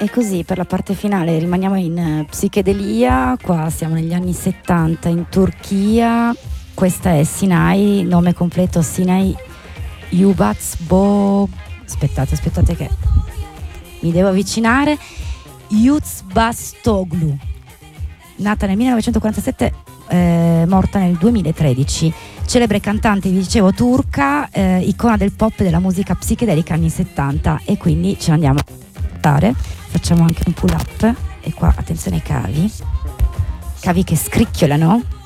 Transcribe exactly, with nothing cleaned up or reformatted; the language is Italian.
E così per la parte finale rimaniamo in uh, psichedelia, qua siamo negli anni settanta in Turchia, questa è Sinai, nome completo Sinai Yubazbo, aspettate, aspettate che mi devo avvicinare, Yuzbastoglu, nata nel millenovecentoquarantasette, eh, morta nel duemilatredici, celebre cantante, vi dicevo, turca, eh, icona del pop e della musica psichedelica anni settanta, e quindi ce l'andiamo a ascoltare. Facciamo anche un pull up e qua attenzione ai cavi cavi che scricchiolano.